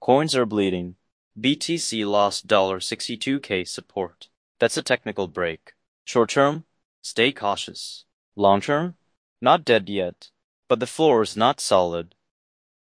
Coins are bleeding. BTC lost $62K support. That's a technical break. Short term, stay cautious. Long term, not dead yet, but the floor is not solid.